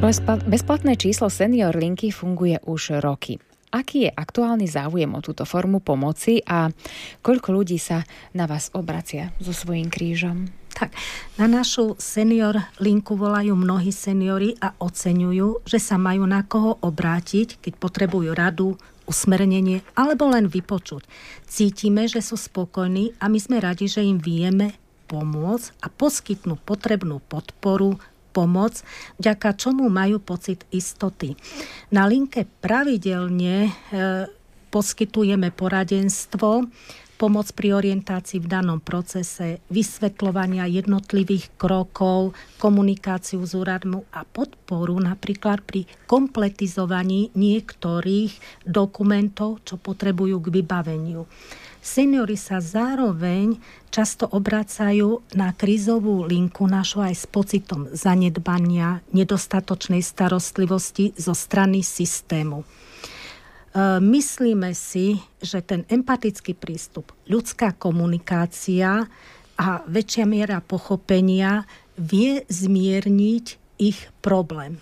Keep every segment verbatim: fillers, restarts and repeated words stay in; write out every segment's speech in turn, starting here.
Bezplatné číslo Senior linky funguje už roky. Aký je aktuálny záujem o túto formu pomoci a koľko ľudí sa na vás obracia so svojím krížom? Tak, na našu senior linku volajú mnohí seniori a oceňujú, že sa majú na koho obrátiť, keď potrebujú radu, usmernenie alebo len vypočuť. Cítime, že sú spokojní a my sme radi, že im vieme pomôcť a poskytnú potrebnú podporu, pomoc, vďaka čomu majú pocit istoty. Na linke pravidelne e, poskytujeme poradenstvo, pomoc pri orientácii v danom procese, vysvetľovania jednotlivých krokov, komunikáciu s úradmi a podporu napríklad pri kompletizovaní niektorých dokumentov, čo potrebujú k vybaveniu. Seniori sa zároveň často obracajú na krízovú linku našu aj s pocitom zanedbania, nedostatočnej starostlivosti zo strany systému. Myslíme si, že ten empatický prístup, ľudská komunikácia a väčšia miera pochopenia vie zmierniť ich problém.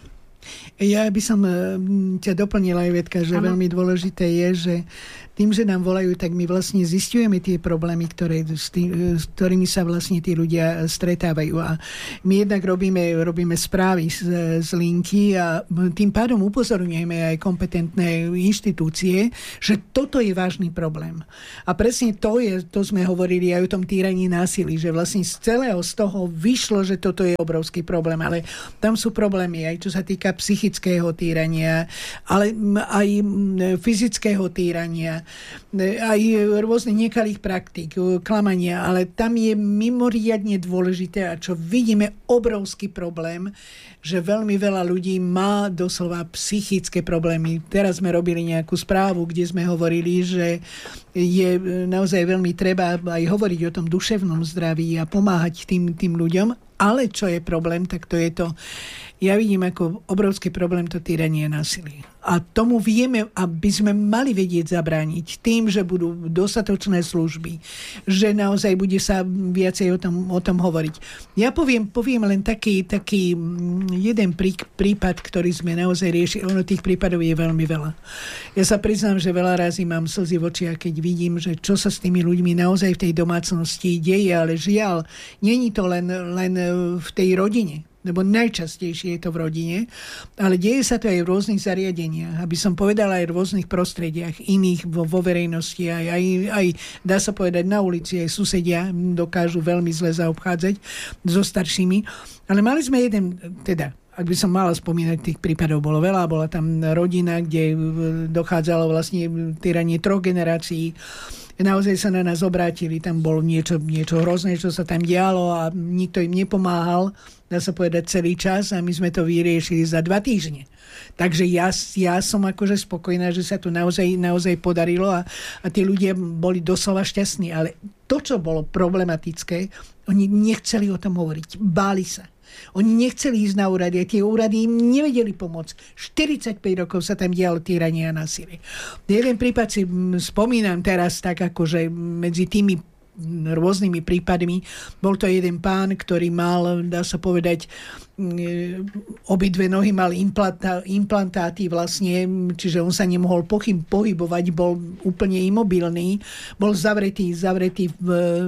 Ja by som ťa doplnila, Ivetka, že ano. Veľmi dôležité je, že tým, že nám volajú, tak my vlastne zisťujeme tie problémy, ktoré, s, tým, s ktorými sa vlastne tí ľudia stretávajú. A my jednak robíme, robíme správy z, z linky a tým pádom upozorňujeme aj kompetentné inštitúcie, že toto je vážny problém. A presne to je, to sme hovorili aj o tom týraní násilí, že vlastne z celého z toho vyšlo, že toto je obrovský problém. Ale tam sú problémy aj čo sa týka psychického týrania, ale aj fyzického týrania, aj rôznych nekalých praktík, klamania, ale tam je mimoriadne dôležité a čo vidíme obrovský problém, že veľmi veľa ľudí má doslova psychické problémy. Teraz sme robili nejakú správu, kde sme hovorili, že je naozaj veľmi treba aj hovoriť o tom duševnom zdraví a pomáhať tým, tým ľuďom, ale čo je problém, tak to je to, ja vidím ako obrovský problém to týranie a násilie. A tomu vieme, aby sme mali vedieť zabrániť tým, že budú dostatočné služby, že naozaj bude sa viacej o tom, o tom hovoriť. Ja poviem, poviem len taký, taký jeden prí, prípad, ktorý sme naozaj riešili. Ono tých prípadov je veľmi veľa. Ja sa priznám, že veľa razy mám slzy v očiach, keď vidím, že čo sa s tými ľuďmi naozaj v tej domácnosti deje, ale žiaľ, není to len, len v tej rodine, lebo najčastejšie je to v rodine, ale deje sa to aj v rôznych zariadeniach, aby som povedala aj v rôznych prostrediach, iných vo, vo verejnosti, aj, aj, aj dá sa povedať na ulici, aj susedia dokážu veľmi zle zaobchádzať so staršími. Ale mali sme jeden, teda, ak by som mala spomínať, tých prípadov bolo veľa, bola tam rodina, kde dochádzalo vlastne týranie troch generácií. Naozaj sa na nás obrátili, tam bolo niečo, niečo hrozné, čo sa tam dialo a nikto im nepomáhal, dá sa povedať, celý čas a my sme to vyriešili za dva týždne. Takže ja, ja som akože spokojná, že sa to naozaj, naozaj podarilo a, a tí ľudia boli doslova šťastní. Ale to, čo bolo problematické, oni nechceli o tom hovoriť, báli sa. Oni nechceli ísť na úrady a tie úrady im nevedeli pomôcť. štyridsaťpäť rokov sa tam dialo týranie a násilie. Jeden prípad si spomínam teraz tak akože medzi tými rôznymi prípadmi. Bol to jeden pán, ktorý mal, dá sa povedať, obidve nohy mal implantá, implantáty vlastne, čiže on sa nemohol pochyb, pohybovať, bol úplne imobilný, bol zavretý, zavretý v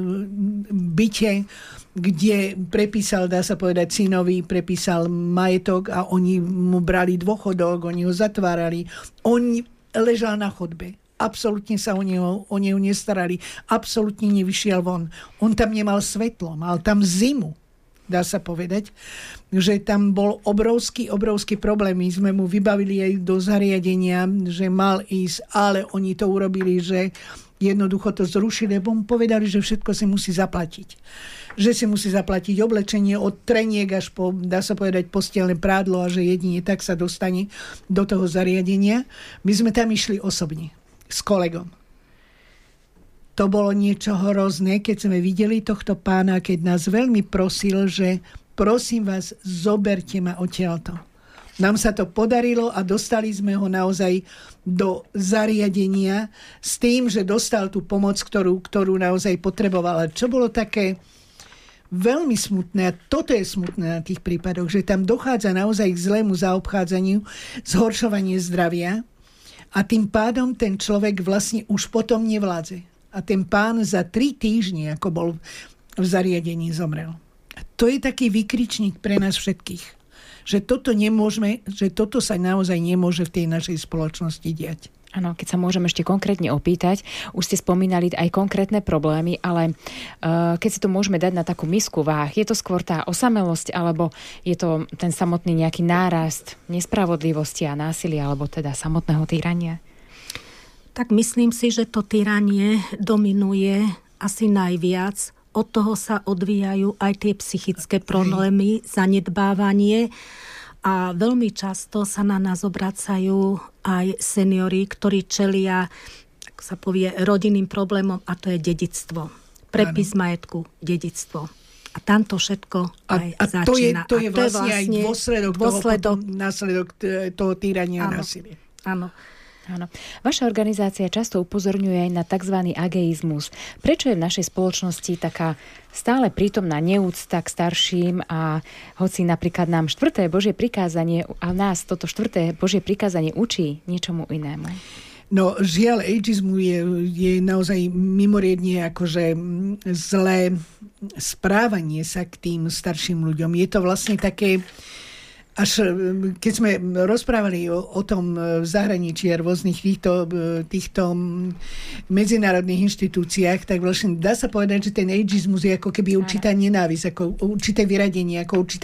byte, kde prepísal, dá sa povedať, synovi, prepísal majetok a oni mu brali dôchodok, oni ho zatvárali. On ležal na chodbe. Absolútne sa o neho, o neho nestarali. Absolútne nevyšiel von. On tam nemal svetlo, mal tam zimu. Dá sa povedať, že tam bol obrovský, obrovský problém. My sme mu vybavili aj do zariadenia, že mal ísť, ale oni to urobili, že jednoducho to zrušili, lebo mu povedali, že všetko si musí zaplatiť. Že si musí zaplatiť oblečenie od treniek až po, dá sa povedať, postielne prádlo a že jedine tak sa dostane do toho zariadenia. My sme tam išli osobne s kolegom. To bolo niečo hrozné, keď sme videli tohto pána, keď nás veľmi prosil, že prosím vás, zoberte ma odtiaľto. Nám sa to podarilo a dostali sme ho naozaj do zariadenia s tým, že dostal tú pomoc, ktorú, ktorú naozaj potreboval. Čo bolo také veľmi smutné, a toto je smutné na tých prípadoch, že tam dochádza naozaj k zlému zaobchádzaniu, zhoršovanie zdravia a tým pádom ten človek vlastne už potom nevládze. A ten pán za tri týždne, ako bol v zariadení, zomrel. A to je taký vykričník pre nás všetkých, že toto nemôžeme, že toto sa naozaj nemôže v tej našej spoločnosti diať. Áno, keď sa môžem ešte konkrétne opýtať, už ste spomínali aj konkrétne problémy, ale uh, keď si to môžeme dať na takú misku váh, je to skôr tá osamelosť, alebo je to ten samotný nejaký nárast nespravodlivosti a násilia, alebo teda samotného týrania? Tak myslím si, že to týranie dominuje asi najviac. Od toho sa odvíjajú aj tie psychické problémy, zanedbávanie. A veľmi často sa na nás obracajú aj seniori, ktorí čelia, ako sa povie, rodinným problémom, a to je dedičstvo. Prepis ano. Majetku, dedičstvo. A tamto všetko aj a, a začína. To je, to je, a to vlastne, je vlastne aj dôsledok, dôsledok toho, následok toho týrania a násilia. Áno. Áno. Vaša organizácia často upozorňuje aj na tzv. Ageizmus. Prečo je v našej spoločnosti taká stále prítomná neúcta k starším a hoci napríklad nám štvrté Božie prikázanie a nás toto štvrté Božie prikázanie učí niečomu inému? No žiaľ, ageizmu je, je naozaj mimoriadne akože zlé správanie sa k tým starším ľuďom. Je to vlastne také... Až keď sme rozprávali o, o tom v zahraničí a rôznych týchto, týchto medzinárodných inštitúciách, tak vlastne dá sa povedať, že ten ageizmus je ako keby určitá nenávisť, ako určité vyradenie, ako určitá